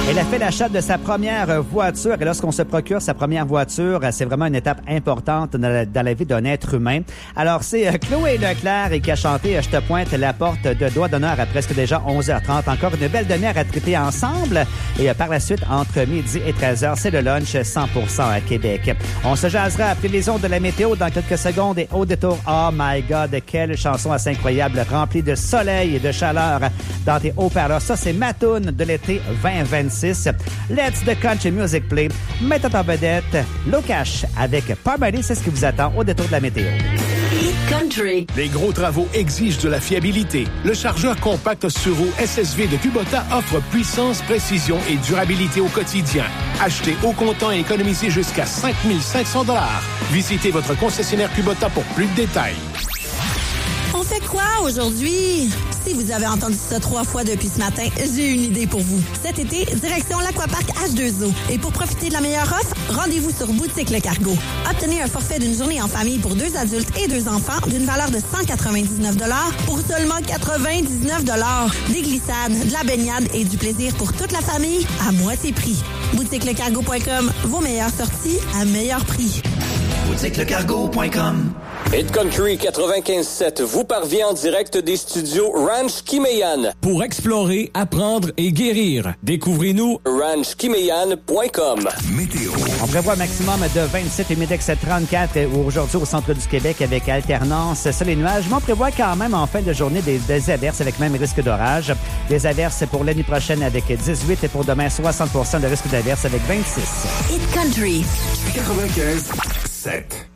Elle a fait l'achat de sa première voiture et lorsqu'on se procure sa première voiture, c'est vraiment une étape importante dans la vie d'un être humain. Alors, c'est Chloé Leclerc qui a chanté « Je te pointe la porte » de doigt d'honneur à presque déjà 11h30. Encore une belle demi-heure à triper ensemble. Et par la suite, entre midi et 13h, c'est le lunch 100% à Québec. On se jasera à prévision de la météo dans quelques secondes et au détour. Oh my God, quelle chanson assez incroyable, remplie de soleil et de chaleur dans tes haut-parleurs. Ça, c'est ma toune de l'été 2026. Let's the Country Music Play. Mettant en vedette Locash avec Parmali. C'est ce qui vous attend au détour de la météo. Country. Les gros travaux exigent de la fiabilité. Le chargeur compact sur roue SSV de Kubota offre puissance, précision et durabilité au quotidien. Achetez au comptant et économisez jusqu'à 5 500 $. Visitez votre concessionnaire Kubota pour plus de détails. On fait quoi aujourd'hui? Si vous avez entendu ça 3 fois depuis ce matin, j'ai une idée pour vous. Cet été, direction l'Aquapark H2O. Et pour profiter de la meilleure offre, rendez-vous sur Boutique Le Cargo. Obtenez un forfait d'une journée en famille pour 2 adultes et 2 enfants d'une valeur de 199 $ pour seulement 99 $. Des glissades, de la baignade et du plaisir pour toute la famille à moitié prix. BoutiqueLeCargo.com, vos meilleures sorties à meilleur prix. BoutiqueLeCargo.com. Hit Country 95.7 vous parvient en direct des studios Ranch Kimeyan. Pour explorer, apprendre et guérir, découvrez-nous ranchkimeyan.com. Météo. On prévoit un maximum de 27 et Midex 34 aujourd'hui au centre du Québec avec alternance sur les nuages. Mais on prévoit quand même en fin de journée des averses avec même risque d'orage. Des averses pour l'année prochaine avec 18 et pour demain 60% de risque d'averse avec 26. Hit Country. 95.7.